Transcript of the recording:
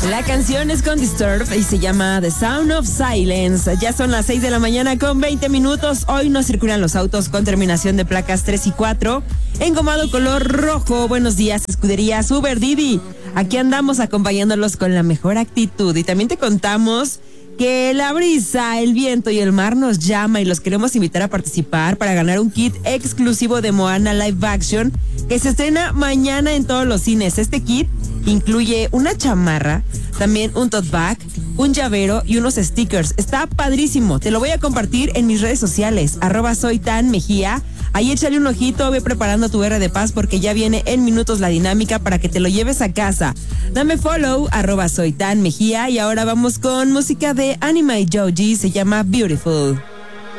La canción es con Disturbed y se llama The Sound of Silence. Ya son las 6 de la mañana con 20 minutos. Hoy no circulan los autos con terminación de placas 3 y 4. Engomado color rojo. Buenos días, escudería Uber Didi. Aquí andamos acompañándolos con la mejor actitud. Y también te contamos que la brisa, el viento y el mar nos llama y los queremos invitar a participar para ganar un kit exclusivo de Moana Live Action que se estrena mañana en todos los cines. Este kit incluye una chamarra, también un tote bag, un llavero y unos stickers. Está padrísimo. Te lo voy a compartir en mis redes sociales, @soytanmejía. Ahí échale un ojito, ve preparando tu R de paz porque ya viene en minutos la dinámica para que te lo lleves a casa. Dame follow, @soytanmejía. Y ahora vamos con música de Anima y Joji, se llama Beautiful.